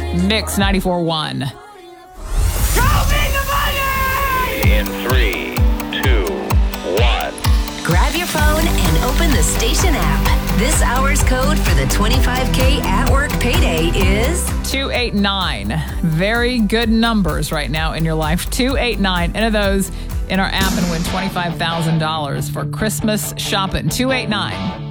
Mix 94.1. In 3, 2, 1. Grab your phone and open the station app. This hour's code for the 25K at work payday is 289. Very good numbers right now in your life. 289. Enter those in our app and win $25,000 for Christmas shopping. 289.